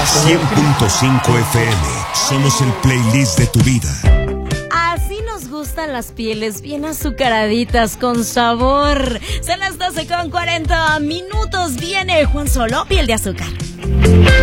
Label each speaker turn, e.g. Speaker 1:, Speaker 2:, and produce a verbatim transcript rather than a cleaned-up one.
Speaker 1: cien punto cinco F M. Somos el playlist de tu vida.
Speaker 2: Así nos gustan las pieles bien azucaraditas con sabor. Son las doce con cuarenta minutos. Viene Juan Solo, Piel de Azúcar.